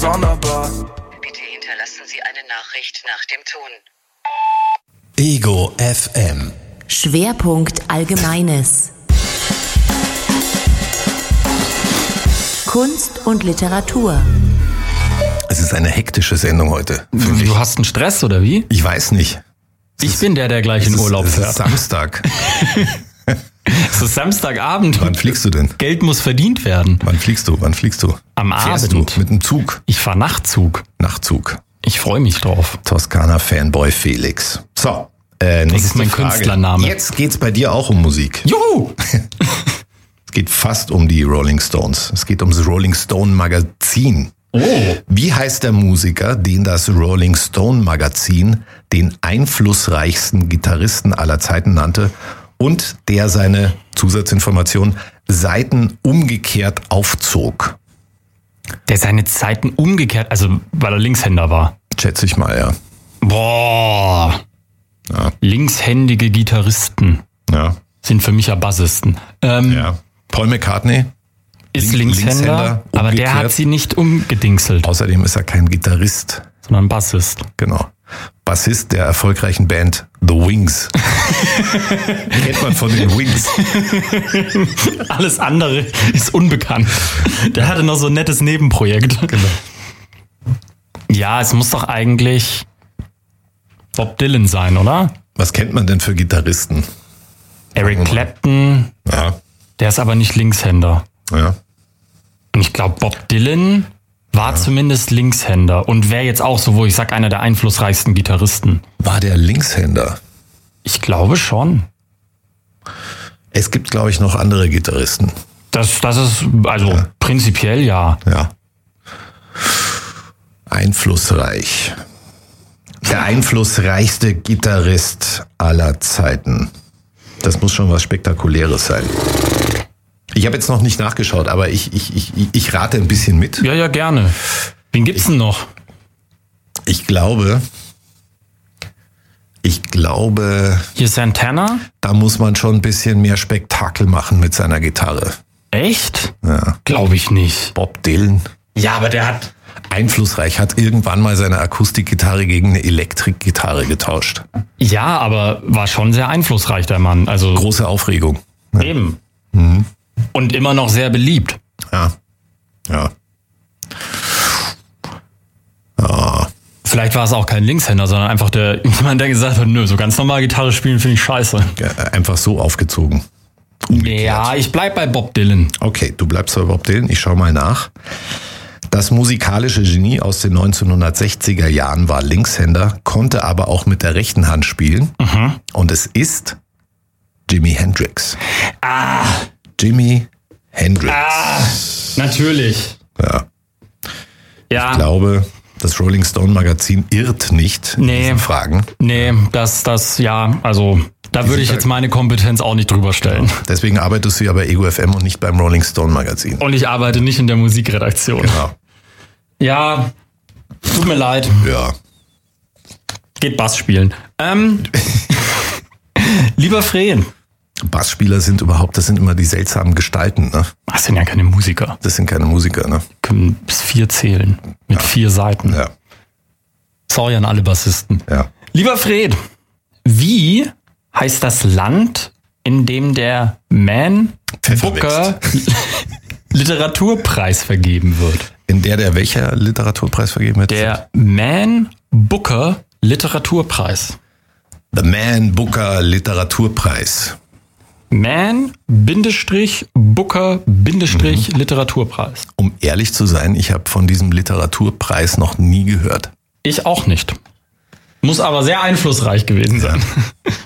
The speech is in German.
sonderbar. Bitte hinterlassen Sie eine Nachricht nach dem Ton. Ego FM. Schwerpunkt Allgemeines. Kunst und Literatur. Es ist eine hektische Sendung heute. Du hast einen Stress, oder wie? Ich weiß nicht. Ich bin der gleich in Urlaub fährt. Es ist Samstag. Es ist Samstagabend. Wann fliegst du denn? Geld muss verdient werden. Wann fliegst du? Am Fährst Abend. du mit dem Zug? Ich fahr Nachtzug. Nachtzug. Ich freue mich drauf. Toskana-Fanboy Felix. So, nächste ist mein Frage. Künstlername. Jetzt geht's bei dir auch um Musik. Juhu! Es geht fast um die Rolling Stones. Es geht ums Rolling Stone Magazin. Oh. Wie heißt der Musiker, den das Rolling Stone Magazin den einflussreichsten Gitarristen aller Zeiten nannte und der seine, Zusatzinformation, Saiten umgekehrt aufzog? Der seine Zeiten umgekehrt, also weil er Linkshänder war. Schätze ich mal, ja. Boah. Ja. Linkshändige Gitarristen Ja. sind für mich ja Bassisten. Ja. Paul McCartney, Ist Linkshänder, Linkshänder, aber der umgekehrt. hat sie nicht umgedingselt, Außerdem ist er kein Gitarrist. sondern Bassist. Genau. Bassist der erfolgreichen Band The Wings. Kennt man von den Wings. Alles andere ist unbekannt. Der hatte noch so ein nettes Nebenprojekt. Genau. Ja, es muss doch eigentlich Bob Dylan sein, oder? Was kennt man denn für Gitarristen? Eric Clapton, Ja. der ist aber nicht Linkshänder. Ja. Und ich glaube, Bob Dylan war zumindest Linkshänder und wäre jetzt auch so, wo ich sag, einer der einflussreichsten Gitarristen. War der Linkshänder? Ich glaube schon. Es gibt, glaube ich, noch andere Gitarristen. Das ist, also prinzipiell ja. Ja. Einflussreich. Der einflussreichste Gitarrist aller Zeiten. Das muss schon was Spektakuläres sein. Ich habe jetzt noch nicht nachgeschaut, aber ich rate ein bisschen mit. Ja, gerne. Wen gibt's denn noch? Ich glaube, Hier Santana? da muss man schon ein bisschen mehr Spektakel machen mit seiner Gitarre. Echt? Ja. Glaube ich nicht. Bob Dylan, Ja, aber der hat... einflussreich, hat irgendwann mal seine Akustikgitarre gegen eine Elektrikgitarre getauscht. Ja, aber war schon sehr einflussreich, der Mann. Also Große Aufregung. eben. Und immer noch sehr beliebt. Ja. Ja. Ja. Vielleicht war es auch kein Linkshänder, sondern einfach jemand, der gesagt hat, nö, so ganz normal Gitarre spielen finde ich scheiße. Einfach so aufgezogen. Ja, ich bleib bei Bob Dylan. Okay, du bleibst bei Bob Dylan. Ich schau mal nach. Das musikalische Genie aus den 1960er Jahren war Linkshänder, konnte aber auch mit der rechten Hand spielen. Und es ist Jimi Hendrix. Jimi Hendrix. Natürlich. Ja. Ja, Ich glaube, das Rolling Stone Magazin irrt nicht in diesen Fragen. nee, also da würde ich jetzt meine Kompetenz auch nicht drüber stellen. Deswegen arbeitest du ja bei Ego FM und nicht beim Rolling Stone Magazin. Und ich arbeite nicht in der Musikredaktion. Genau. Ja, tut mir leid. Ja. Geht Bass spielen. Lieber Fred. Bassspieler sind das sind immer die seltsamen Gestalten, ne? Das sind ja keine Musiker. Das sind keine Musiker, ne? Können bis 4 zählen. Mit 4 Seiten. Ja. Sorry an alle Bassisten. Ja. Lieber Fred, wie heißt das Land, in dem der Man Pfeffer Booker Literaturpreis vergeben wird? In der welcher Literaturpreis vergeben wird? Der Man Booker Literaturpreis. The Man Booker Literaturpreis. Man-Booker-Literaturpreis. Um ehrlich zu sein, ich habe von diesem Literaturpreis noch nie gehört. Ich auch nicht. Muss aber sehr einflussreich gewesen sein.